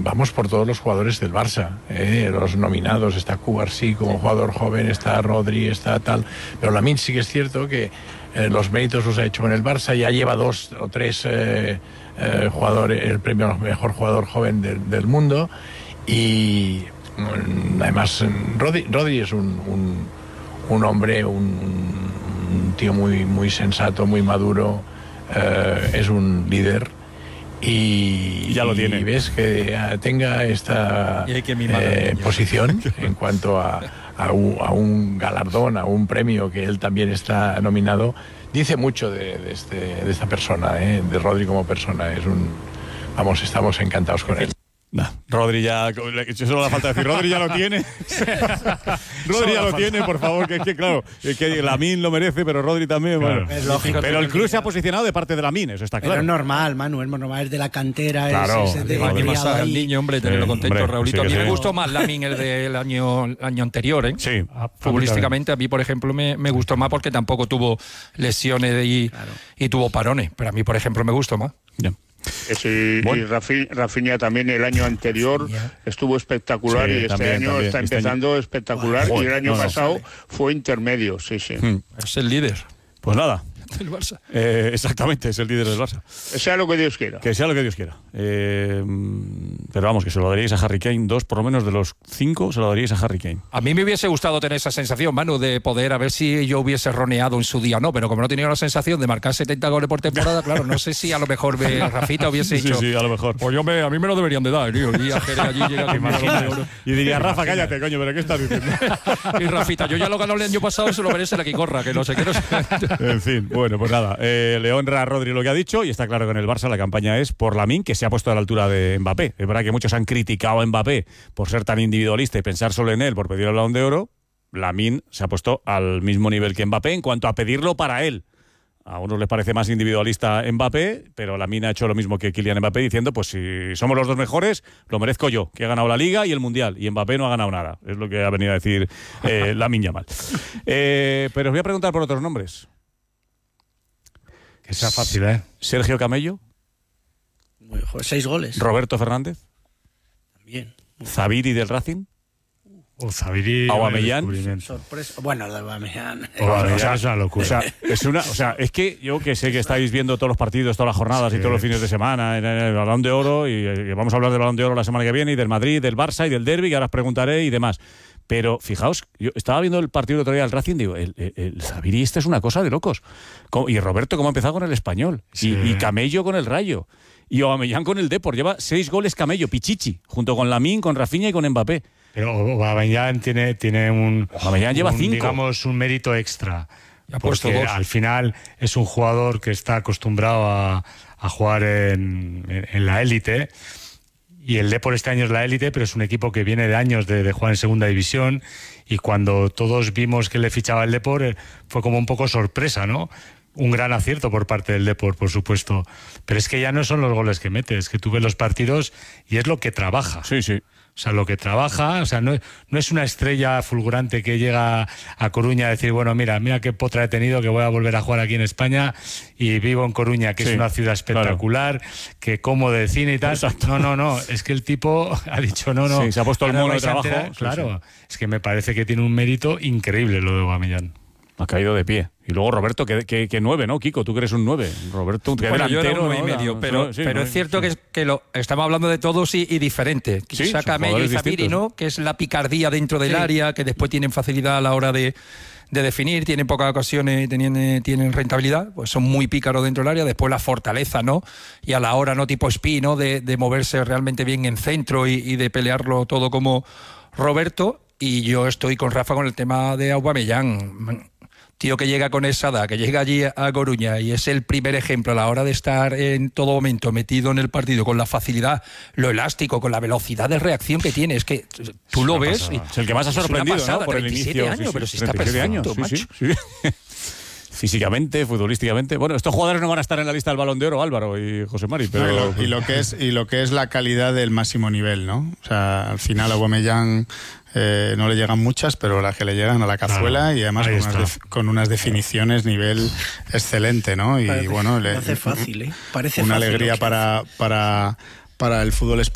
vamos por todos los jugadores del Barça, los nominados. Está Cubarsí como jugador joven, está Rodri, está tal, pero Lamine sí que es cierto que los méritos los ha hecho con el Barça, ya lleva 2 o 3 jugadores, el premio al mejor jugador joven del mundo, y además Rodri es un hombre, un tío muy sensato, muy maduro, es un líder. Y ya lo tiene. Y ves que tenga esta posición en cuanto a un galardón, a un premio que él también está nominado, dice mucho de esta persona, de Rodri como persona. Estamos encantados con él. Nah, Rodri ya, solo la falta decir, Rodri ya lo tiene. Rodri ya lo tiene, por favor, que es que claro, que Lamine lo merece, pero Rodri también, claro, bueno. es lógico. Pero el club se ha posicionado de parte de Lamine, eso está claro. Pero es normal, Manu, es normal, es de la cantera, claro, es de al niño, hombre, tenerlo contento, Raulito. Sí, a mí me gustó más Lamine el del año anterior, ¿eh? Sí. Futbolísticamente, a mí, por ejemplo, me gustó más porque tampoco tuvo lesiones y tuvo parones, pero a mí, por ejemplo, me gustó más. Yeah. Y Rafinha también el año anterior estuvo espectacular, y este año está empezando espectacular, y el año pasado fue intermedio, sí. Es el líder. Pues nada. Del Barça. Exactamente, es el líder del Barça. Que sea lo que Dios quiera. Que sea lo que Dios quiera. Pero vamos, que se lo daríais a Harry Kane, 2 por lo menos de los 5 se lo daríais a Harry Kane. A mí me hubiese gustado tener esa sensación, Manu, de poder, a ver si yo hubiese roneado en su día, no, pero como no tenía la sensación de marcar 70 goles por temporada, claro, no sé si a lo mejor Rafita hubiese dicho. Sí, a lo mejor. Pues a mí me lo deberían de dar, tío. Y a Jerez allí llega con Balón de Oro. Y diría, Rafa, cállate, coño, pero ¿qué estás diciendo? Y Rafita, yo ya lo ganó el año pasado, se lo merece la que corra, que no sé. En fin, bueno, pues nada. Le honra a Rodri lo que ha dicho, y está claro que en el Barça la campaña es por Lamine, que se ha puesto a la altura de Mbappé. Es verdad que muchos han criticado a Mbappé por ser tan individualista y pensar solo en él por pedir el Balón de Oro. Lamine se ha puesto al mismo nivel que Mbappé en cuanto a pedirlo para él. A unos les parece más individualista Mbappé, pero Lamine ha hecho lo mismo que Kylian Mbappé, diciendo, pues si somos los 2 mejores, lo merezco yo, que he ganado la Liga y el Mundial, y Mbappé no ha ganado nada. Es lo que ha venido a decir Lamine Yamal. Pero os voy a preguntar por otros nombres. Que sea fácil, ¿eh? Sergio Camello. 6 goles. Roberto Fernández. También. Zabiri del Racing. Zabiri. Aubameyang. Sorpresa. Bueno, el de Aubameyang. Es una locura. Es que yo que sé que estáis viendo todos los partidos, todas las jornadas y todos los fines de semana en el Balón de Oro, y vamos a hablar del Balón de Oro la semana que viene, y del Madrid, del Barça y del Derbi, que ahora os preguntaré y demás. Pero fijaos, yo estaba viendo el partido del otro día del Racing, digo, el Zabiri es una cosa de locos. Y Roberto, cómo ha empezado con el Español. Sí. Y Camello con el Rayo. Y Aubameyang con el Depor. Lleva 6 goles Camello, Pichichi, junto con Lamine, con Rafinha y con Mbappé. Pero Aubameyang tiene un... Aubameyang lleva 5. Digamos, un mérito extra. Porque al final es un jugador que está acostumbrado a jugar en la élite. Y el Depor este año es la élite, pero es un equipo que viene de años de jugar en segunda división, y cuando todos vimos que le fichaba el Depor fue como un poco sorpresa, ¿no? Un gran acierto por parte del Depor, por supuesto. Pero es que ya no son los goles que mete, es que tú ves los partidos y es lo que trabaja. Sí. O sea, lo que trabaja, o sea, no es una estrella fulgurante que llega a Coruña a decir, bueno, mira qué potra he tenido, que voy a volver a jugar aquí en España y vivo en Coruña, que es una ciudad espectacular, que como de cine y tal. Exacto. No, es que el tipo ha dicho no. Sí, se ha puesto el mono de trabajo. Claro, es que me parece que tiene un mérito increíble lo de Aubameyang. Ha caído de pie. Y luego Roberto, que 9, ¿no, Kiko? Tú que eres un 9. Roberto, que bueno, delantero, yo era un 9,5, pero es cierto que estamos hablando de todos y diferente. Quizá Camello y Zabiri, ¿no? Que es la picardía dentro del área, que después tienen facilidad a la hora de definir, tienen pocas ocasiones, tienen rentabilidad, pues son muy pícaros dentro del área. Después la fortaleza, ¿no? Y a la hora, ¿no? Tipo Espí, ¿no? De moverse realmente bien en centro y de pelearlo todo como Roberto. Y yo estoy con Rafa con el tema de Aubameyang. Tío que llega con esa edad, que llega allí a Coruña y es el primer ejemplo a la hora de estar en todo momento metido en el partido, con la facilidad, lo elástico, con la velocidad de reacción que tiene. Es que tú lo ves. Es el que más ha sorprendido, pasada, ¿no? Por el inicio. Años, pero si está 37 perfecto, años, macho. Sí. Físicamente, futbolísticamente. Bueno, estos jugadores no van a estar en la lista del Balón de Oro, Álvaro y José Mari, pero... Y lo que es la calidad del máximo nivel, ¿no? O sea, al final a Aubameyang no le llegan muchas, pero las que le llegan a la cazuela, y además con unas definiciones nivel excelente, ¿no? Y parece, bueno, parece fácil, ¿eh? Parece una fácil alegría para el fútbol español.